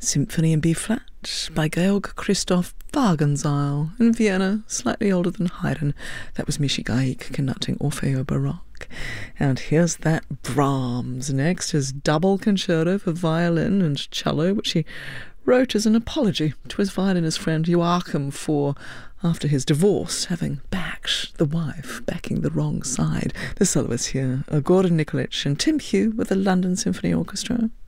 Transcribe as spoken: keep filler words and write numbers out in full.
Symphony in B-flat by Georg Christoph Wagenseil in Vienna, slightly older than Haydn. That was Michi Gaik conducting Orfeo Baroque. And here's that Brahms. Next is Double Concerto for Violin and Cello, which he wrote as an apology to his violinist friend Joachim for, after his divorce, having backed the wife, backing the wrong side. The soloists here are Gordon Nikolic and Tim Hugh with the London Symphony Orchestra.